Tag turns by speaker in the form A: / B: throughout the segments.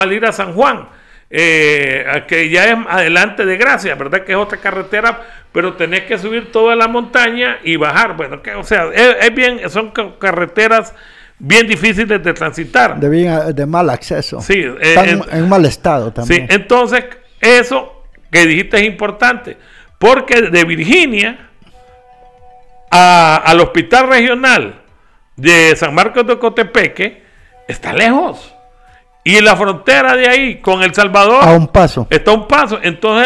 A: ir a San Juan, que ya es adelante de Gracia, ¿verdad? Que es otra carretera, pero tenés que subir toda la montaña y bajar. Bueno, o sea, es bien, son carreteras bien difíciles de transitar.
B: De mal acceso.
A: Sí.
B: Están en mal estado también.
A: Sí, entonces, eso que dijiste es importante, porque de Virginia al hospital regional de San Marcos de Cotepeque está lejos. Y en la frontera de ahí con El Salvador
B: a un paso.
A: Está a un paso. Entonces,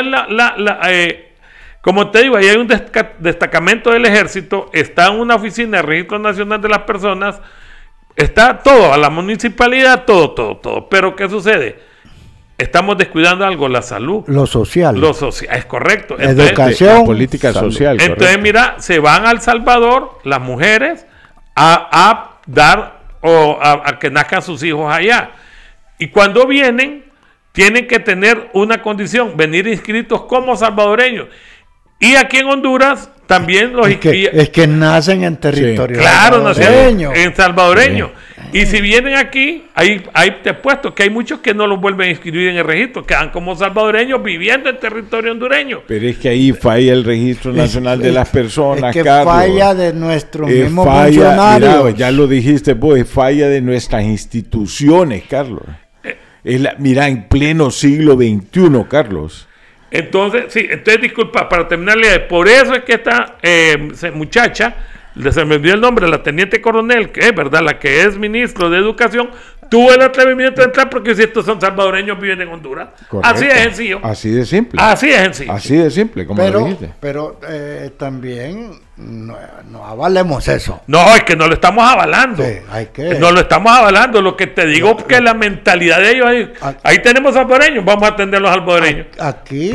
A: como te digo, ahí hay un destacamento del ejército, está en una oficina de Registro Nacional de las Personas, está todo, a la municipalidad, todo. Pero ¿qué sucede? Estamos descuidando algo, la salud.
B: Lo social.
A: Es correcto. Entonces,
B: educación.
C: La política social.
A: Entonces,
C: correcto.
A: mira, se van a El Salvador las mujeres a dar o a que nazcan sus hijos allá. Y cuando vienen, tienen que tener una condición, venir inscritos como salvadoreños. Y aquí en Honduras también los inscriben.
B: Es que nacen en territorio
A: salvadoreño. En salvadoreño. Sí. Y si vienen aquí, ahí te he puesto que hay muchos que no los vuelven a inscribir en el registro, quedan como salvadoreños viviendo en territorio hondureño.
C: Pero es que ahí falla el Registro Nacional de las Personas,
B: es que
C: Carlos.
B: Falla de nuestros mismos funcionarios.
C: Mira, ya lo dijiste vos, falla de nuestras instituciones, Carlos. Mira, en pleno siglo XXI, Carlos.
A: Entonces, disculpa, para terminarle, por eso es que esta muchacha, se me olvidó el nombre, la teniente coronel, que es verdad, la que es ministro de Educación, tuvo el atrevimiento de entrar porque si estos son salvadoreños, viven en Honduras. Correcto. Así de sencillo.
C: Así de simple. Así de simple, como lo dijiste.
B: Pero también no avalemos eso.
A: No, es que no lo estamos avalando.
B: Sí,
A: no lo estamos avalando. Lo que te digo es que la mentalidad de ellos, ahí tenemos salvadoreños, vamos a atender a los salvadoreños.
B: Aquí,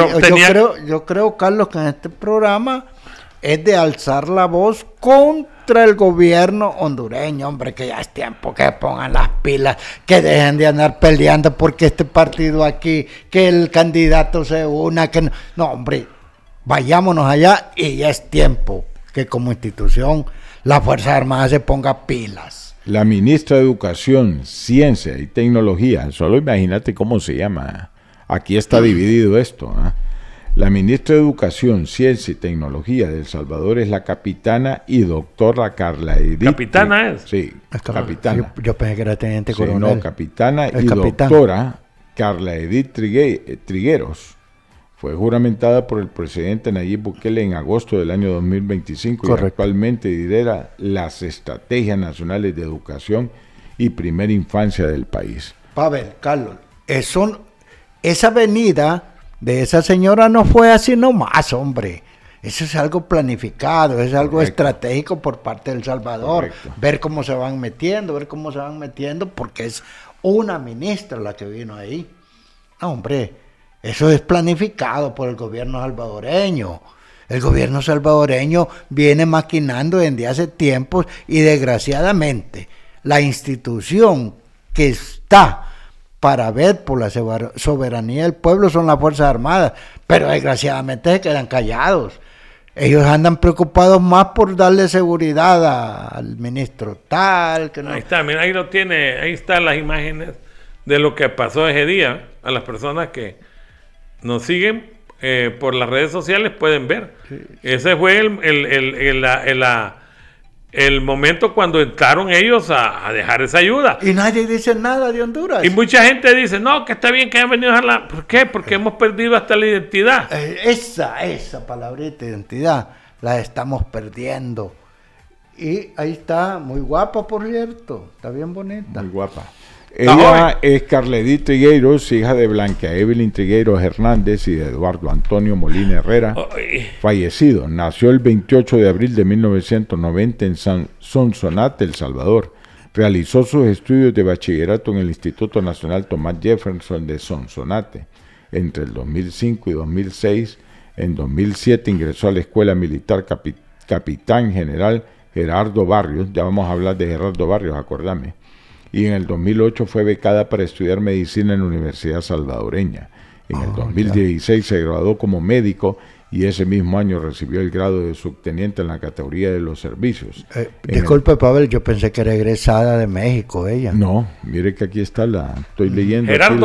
B: yo creo, Carlos, que en este programa es de alzar la voz contra el gobierno hondureño, hombre, que ya es tiempo que pongan las pilas, que dejen de andar peleando porque este partido aquí, que el candidato se una, que no, hombre, vayámonos allá y ya es tiempo que como institución la Fuerza Armada se ponga pilas.
C: La ministra de Educación, Ciencia y Tecnología, solo imagínate cómo se llama, aquí está dividido esto, La ministra de Educación, Ciencia y Tecnología de El Salvador es la capitana y doctora Carla Edith.
A: ¿Capitana es?
C: Sí, capitana.
B: Yo pensé que era teniente coronel.
C: No, capitana y doctora Carla Edith Trigueros. Fue juramentada por el presidente Nayib Bukele en agosto del año 2025. Correcto. Y actualmente lidera las estrategias nacionales de educación y primera infancia del país.
B: Pavel, Carlos, esa venida de esa señora no fue así nomás, hombre. Eso es algo planificado, es algo estratégico por parte de El Salvador. Correcto. Ver cómo se van metiendo, porque es una ministra la que vino ahí. No, hombre, eso es planificado por el gobierno salvadoreño. El gobierno salvadoreño viene maquinando desde hace tiempos y desgraciadamente la institución que está para ver por la soberanía del pueblo son las Fuerzas Armadas, pero desgraciadamente se quedan callados. Ellos andan preocupados más por darle seguridad al ministro tal. Que no.
A: Ahí está, mira, ahí lo tiene, ahí están las imágenes de lo que pasó ese día. A las personas que nos siguen por las redes sociales pueden ver. Sí. Ese fue el momento cuando entraron ellos a dejar esa ayuda.
B: Y nadie dice nada de Honduras.
A: Y mucha gente dice, no, que está bien que hayan venido a dejarla. ¿Por qué? Porque hemos perdido hasta la identidad.
B: Esa palabrita, identidad, la estamos perdiendo. Y ahí está, muy guapa, por cierto. Está bien bonita.
C: Muy guapa. Ella es Carla Edith Trigueros, hija de Blanca Evelyn Trigueros Hernández y de Eduardo Antonio Molina Herrera, fallecido. Nació el 28 de abril de 1990 en Sonsonate, El Salvador. Realizó sus estudios de bachillerato en el Instituto Nacional Thomas Jefferson de Sonsonate. Entre el 2005 y 2006, en 2007 ingresó a la Escuela Militar Capitán General Gerardo Barrios. Ya vamos a hablar de Gerardo Barrios, acordame. Y en el 2008 fue becada para estudiar medicina en la Universidad Salvadoreña. En el 2016 se graduó como médico y ese mismo año recibió el grado de subteniente en la categoría de los servicios.
B: Disculpe, Pavel, yo pensé que era egresada de México ella.
C: No, mire que aquí está estoy leyendo.
A: Gerardo,